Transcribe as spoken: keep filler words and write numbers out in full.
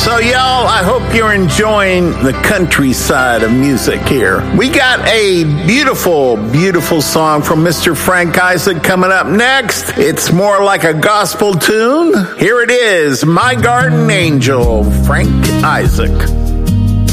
So, y'all, I hope you're enjoying the countryside of music here. We got a beautiful, beautiful song from Mister Frank Isaac coming up next. It's more like a gospel tune. Here it is, My Garden Angel, Frank Isaac.